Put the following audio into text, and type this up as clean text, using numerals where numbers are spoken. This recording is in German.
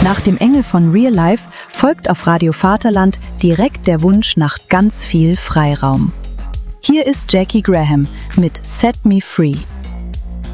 Nach dem Engel von Real Life folgt auf Radio Vaterland direkt der Wunsch nach ganz viel Freiraum. Hier ist Jackie Graham mit Set Me Free.